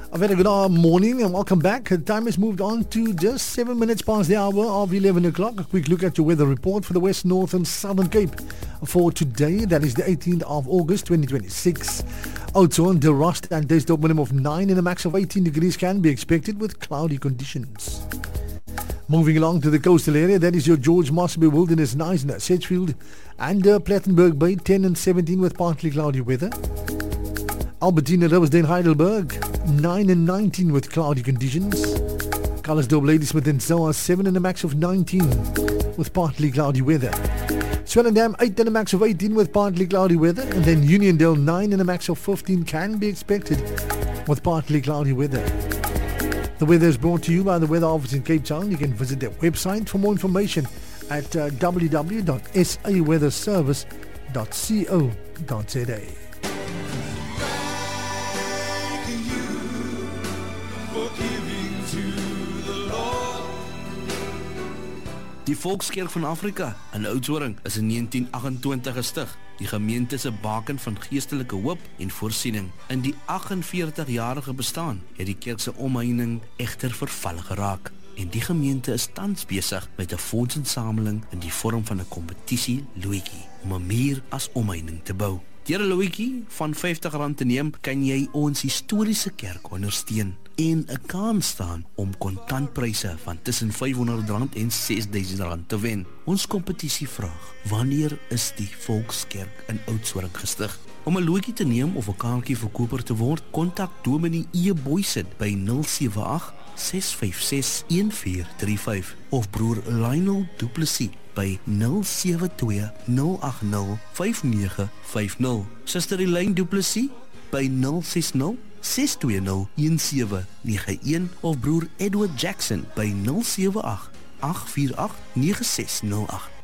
A very good morning and welcome back. The time has moved on to just 7 minutes past the hour of 11 o'clock. A quick look at your weather report for the West, North and Southern Cape for today. That is the 18th of August 2026. Oudtshoorn, De Rust and Desktop minimum of 9 and a max of 18 degrees can be expected with cloudy conditions. Moving along to the coastal area, that is your George Mossby Wilderness, Knysna, Sedgefield and Plettenberg Bay, 10 and 17 with partly cloudy weather. Albertina, Riversdale, Heidelberg, 9 and 19 with cloudy conditions. Calisdorp, Ladysmith and Zoa, 7 and a max of 19 with partly cloudy weather. Swellendam, 8 and a max of 18 with partly cloudy weather. And then Uniondale, 9 and a max of 15 can be expected with partly cloudy weather. The weather is brought to you by the Weather Office in Cape Town. You can visit their website for more information at www.saweatherservice.co.za. Die Volkskerk van Afrika in Oudtshoorn is in 1928 gestig. Die gemeente is 'n baken van geestelike hoop en voorsiening. In die 48-jarige bestaan het die kerk se omheining egter verval geraak. En die gemeente is tans besig met 'n fondsinsameling in die vorm van 'n kompetisie loetjie om 'n muur as omheining te bou. Deur 'n loetjie van R50 te neem, kan jy ons historiese kerk ondersteun en 'n kans staan om kontantpryse van tussen R500 en R6000 te wen. Ons kompetisie vraag: wanneer is die Volkskerk in Oudtshoorn gestig? Om 'n loetjie te neem of 'n kaartjie verkoper te word, kontak Dominee E. Boysen by 078 656 1435 of broer Lionel Du Plessis by 072 080 5950. Suster Elaine Du Plessis by 060 620 1791 of broer Edward Jackson by 078 848 9608.